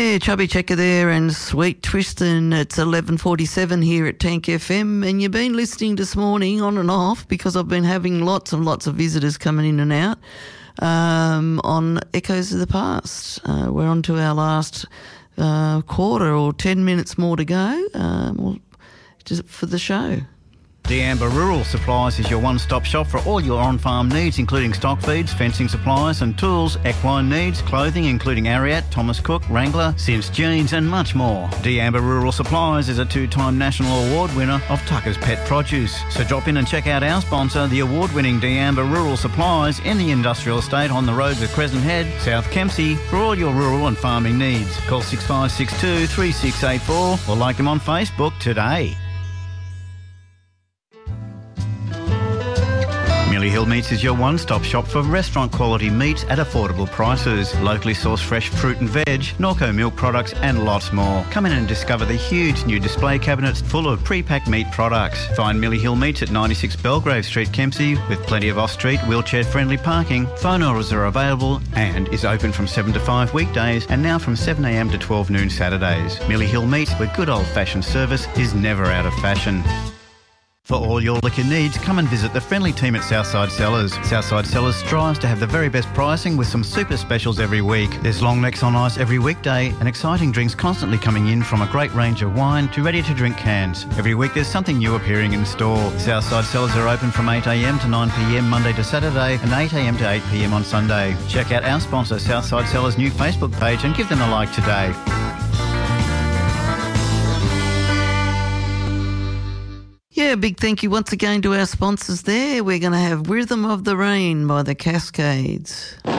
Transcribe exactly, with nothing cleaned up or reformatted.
Yeah, Chubby Checker there and Sweet Twistin'. It's eleven forty-seven here at Tank F M, and you've been listening this morning on and off because I've been having lots and lots of visitors coming in and out um, on Echoes of the Past. Uh, we're on to our last uh, quarter or ten minutes more to go um, just for the show. D'Amber Rural Supplies is your one-stop shop for all your on-farm needs, including stock feeds, fencing supplies and tools, equine needs, clothing including Ariat, Thomas Cook, Wrangler, Sims Jeans and much more. D'Amber Rural Supplies is a two-time national award winner of Tucker's Pet Produce. So drop in and check out our sponsor, the award-winning D'Amber Rural Supplies in the industrial estate on the roads of Crescent Head, South Kempsey, for all your rural and farming needs. Call six five six two, three six eight four or like them on Facebook today. Millie Hill Meats is your one-stop shop for restaurant-quality meats at affordable prices. Locally sourced fresh fruit and veg, Norco milk products and lots more. Come in and discover the huge new display cabinets full of pre-packed meat products. Find Millie Hill Meats at ninety-six Belgrave Street, Kempsey, with plenty of off-street, wheelchair-friendly parking. Phone orders are available and is open from seven to five weekdays and now from seven a m to twelve noon Saturdays. Millie Hill Meats, where good old-fashioned service is never out of fashion. For all your liquor needs, come and visit the friendly team at Southside Cellars. Southside Cellars strives to have the very best pricing with some super specials every week. There's long necks on ice every weekday and exciting drinks constantly coming in, from a great range of wine to ready-to-drink cans. Every week there's something new appearing in store. Southside Cellars are open from eight a m to nine p m Monday to Saturday and eight a m to eight p m on Sunday. Check out our sponsor Southside Cellars' new Facebook page and give them a like today. Yeah, big thank you once again to our sponsors there. We're going to have Rhythm of the Rain by the Cascades.